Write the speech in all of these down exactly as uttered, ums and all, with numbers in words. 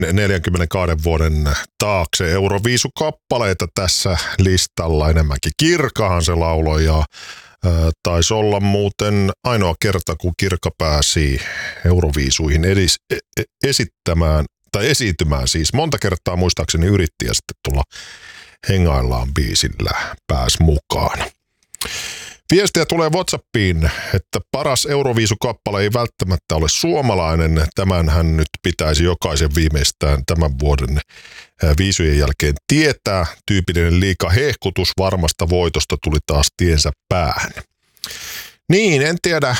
neljänkymmenenkahden vuoden taakse. Euroviisukappaleita tässä listalla enemmänkin. Kirkahan se lauloi ja ää, taisi olla muuten ainoa kerta, kun Kirka pääsi Euroviisuihin edis, e, esittämään tai esiintymään siis. Monta kertaa muistaakseni yritti ja sitten tulla hengaillaan biisillä pääsi mukaan. Viestiä tulee WhatsAppiin, että paras Euroviisukappale ei välttämättä ole suomalainen. Tämänhän nyt pitäisi jokaisen viimeistään tämän vuoden viisujen jälkeen tietää. Tyypillinen liika hehkutus varmasta voitosta tuli taas tiensä päähän. Niin, en tiedä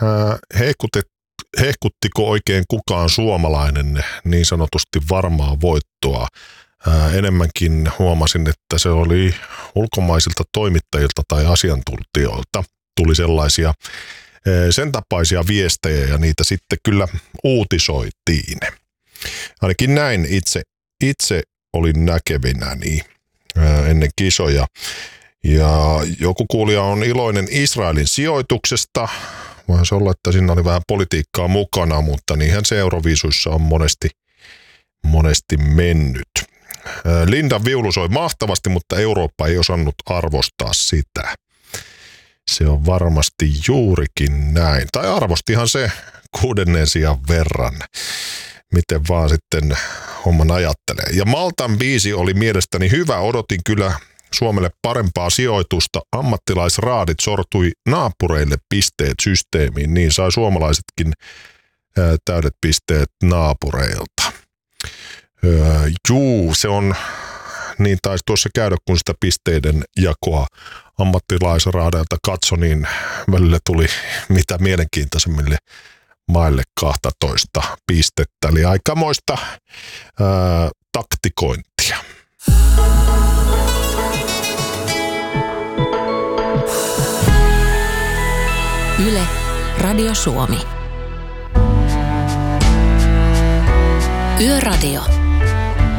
hehkuttiko oikein kukaan suomalainen niin sanotusti varmaa voittoa. Ää, enemmänkin huomasin, että se oli ulkomaisilta toimittajilta tai asiantuntijoilta. Tuli sellaisia ää, sen tapaisia viestejä ja niitä sitten kyllä uutisoitiin. Ainakin näin itse, itse olin näkevinäni ää, ennen kisoja. Ja joku kuulija on iloinen Israelin sijoituksesta. Voisi olla, että siinä oli vähän politiikkaa mukana, mutta niinhän se Euroviisuissa on monesti, monesti mennyt. Linda viulu soi mahtavasti, mutta Eurooppa ei osannut arvostaa sitä. Se on varmasti juurikin näin. Tai arvostihan se kuudennen sijan verran. Miten vaan sitten homman ajattelee. Ja Maltan biisi oli mielestäni hyvä. Odotin kyllä Suomelle parempaa sijoitusta. Ammattilaisraadit sortui naapureille pisteet systeemiin. Niin sai suomalaisetkin ää, täydet pisteet naapureilta. Öö, juu, se on, niin taisi tuossa käydä, kun sitä pisteiden jakoa ammattilaisraadelta katso, niin välillä tuli mitä mielenkiintoisemmille maille kaksitoista pistettä. Eli aikamoista öö, taktikointia. Yle, Radio Suomi. Yöradio.